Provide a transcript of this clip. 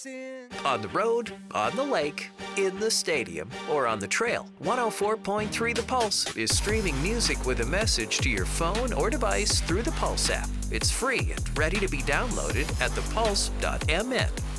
On the road, on the lake, in the stadium, or on the trail, 104.3 The Pulse is streaming music with a message to your phone or device through the Pulse app. It's free and ready to be downloaded at thepulse.mn.